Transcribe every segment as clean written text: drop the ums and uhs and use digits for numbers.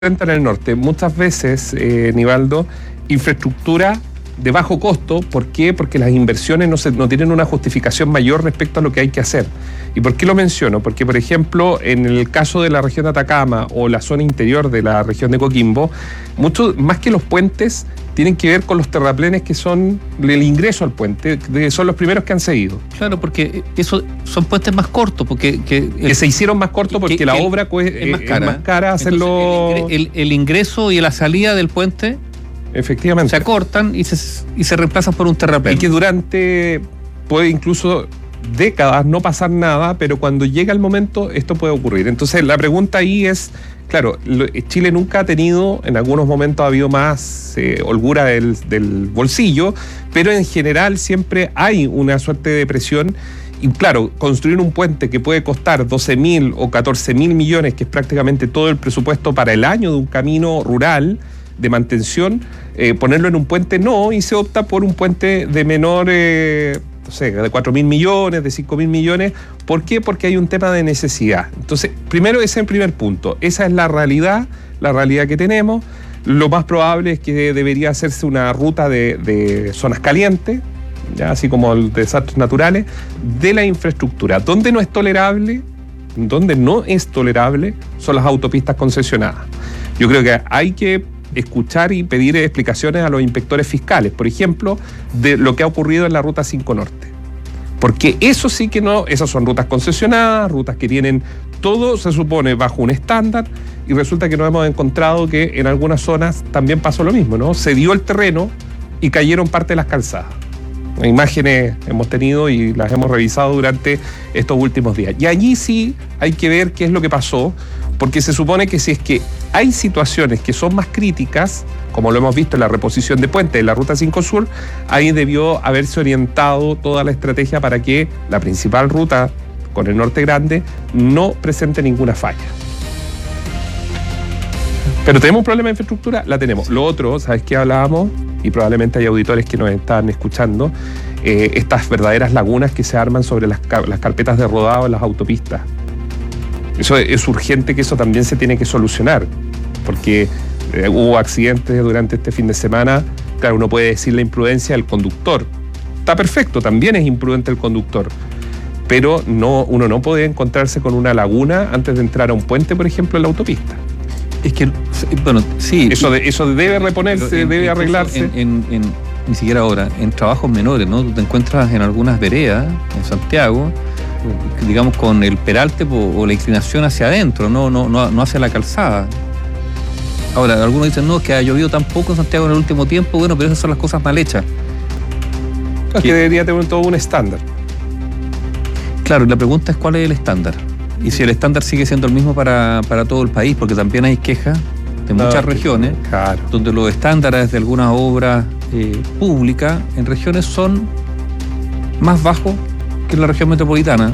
en el norte, muchas veces, Nivaldo, infraestructura de bajo costo. ¿Por qué? Porque las inversiones no tienen una justificación mayor respecto a lo que hay que hacer. ¿Y por qué lo menciono? Porque, por ejemplo, en el caso de la región de Atacama o la zona interior de la región de Coquimbo, mucho más que los puentes tienen que ver con los terraplenes que son el ingreso al puente, son los primeros que han cedido. Claro, porque eso son puentes más cortos, porque que se hicieron más cortos porque la obra es más cara hacerlo. Entonces, el ingreso y la salida del puente efectivamente se acortan y se reemplazan por un terraplén. Y que durante puede incluso décadas no pasar nada, pero cuando llega el momento esto puede ocurrir. Entonces la pregunta ahí es, claro, Chile nunca ha tenido, en algunos momentos ha habido más holgura del bolsillo, pero en general siempre hay una suerte de presión. Y claro, construir un puente que puede costar 12.000 o 14.000 millones, que es prácticamente todo el presupuesto para el año de un camino rural de mantención, ponerlo en un puente no, y se opta por un puente de menor, no sé, de 4.000 millones, de 5.000 millones. ¿Por qué? Porque hay un tema de necesidad. Entonces, primero, ese es el primer punto. Esa es la realidad que tenemos. Lo más probable es que debería hacerse una ruta de zonas calientes, ya, así como los desastres naturales, de la infraestructura. Donde no es tolerable son las autopistas concesionadas. Yo creo que hay que escuchar y pedir explicaciones a los inspectores fiscales, por ejemplo, de lo que ha ocurrido en la Ruta 5 Norte. Porque eso sí que no, esas son rutas concesionadas, rutas que tienen todo, se supone, bajo un estándar, y resulta que nos hemos encontrado que en algunas zonas también pasó lo mismo, ¿no? Se dio el terreno y cayeron parte de las calzadas. Imágenes hemos tenido y las hemos revisado durante estos últimos días. Y allí sí hay que ver qué es lo que pasó, porque se supone que si es que hay situaciones que son más críticas, como lo hemos visto en la reposición de puentes de la Ruta 5 Sur, ahí debió haberse orientado toda la estrategia para que la principal ruta con el norte grande no presente ninguna falla. Pero tenemos un problema de infraestructura, la tenemos. Lo otro, ¿sabes qué hablábamos? Y probablemente hay auditores que nos están escuchando, estas verdaderas lagunas que se arman sobre las carpetas de rodado en las autopistas. Eso es urgente, que eso también se tiene que solucionar, porque hubo accidentes durante este fin de semana. Claro, uno puede decir la imprudencia del conductor. Está perfecto, también es imprudente el conductor. Pero uno no puede encontrarse con una laguna antes de entrar a un puente, por ejemplo, en la autopista. Es que, bueno, sí. Eso debe reponerse, debe arreglarse. Ni siquiera ahora, en trabajos menores, ¿no? Tú te encuentras en algunas veredas, en Santiago, digamos con el peralte o la inclinación hacia adentro, no hacia la calzada. Ahora, algunos dicen, no, que ha llovido tan poco en Santiago en el último tiempo. Bueno, pero esas son las cosas mal hechas. Es que debería tener todo un estándar. Claro, y la pregunta es cuál es el estándar. Y si el estándar sigue siendo el mismo para todo el país, porque también hay quejas de muchas regiones, claro, donde los estándares de algunas obras públicas en regiones son más bajos que en la región metropolitana,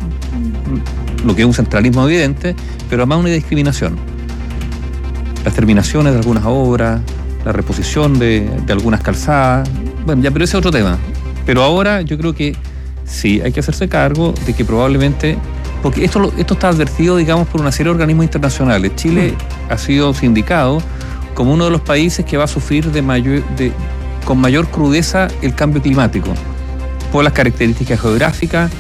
lo que es un centralismo evidente, pero además una discriminación. Las terminaciones de algunas obras, la reposición de algunas calzadas, bueno, ya, pero ese es otro tema. Pero ahora yo creo que sí hay que hacerse cargo de que probablemente, porque esto está advertido, digamos, por una serie de organismos internacionales. Chile ha sido sindicado como uno de los países que va a sufrir con mayor crudeza el cambio climático, por las características geográficas,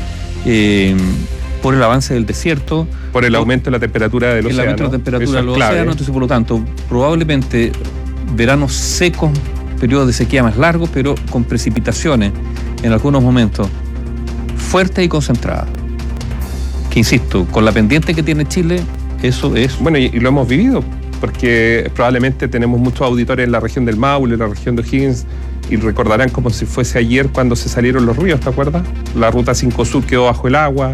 por el avance del desierto, por el aumento de la temperatura del océano. El aumento de la temperatura del océano, entonces por lo tanto, probablemente veranos secos, periodos de sequía más largos, pero con precipitaciones en algunos momentos fuertes y concentradas. Que insisto, con la pendiente que tiene Chile, eso es... Bueno, y lo hemos vivido, porque probablemente tenemos muchos auditores en la región del Maule, en la región de O'Higgins, y recordarán como si fuese ayer cuando se salieron los ríos, ¿te acuerdas? La Ruta 5 Sur quedó bajo el agua,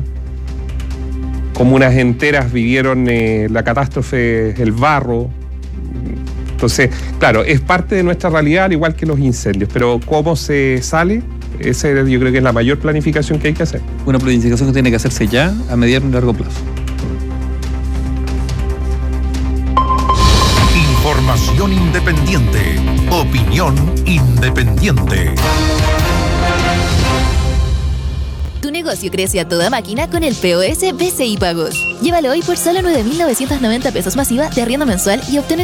comunas enteras vivieron la catástrofe, el barro. Entonces, claro, es parte de nuestra realidad, al igual que los incendios, pero ¿cómo se sale? Esa yo creo que es la mayor planificación que hay que hacer. Una planificación que tiene que hacerse ya, a mediano y largo plazo. Información independiente. Opinión independiente. Tu negocio crece a toda máquina con el POS BCI Pagos. Llévalo hoy por solo 9.990 pesos masiva de arriendo mensual y obtén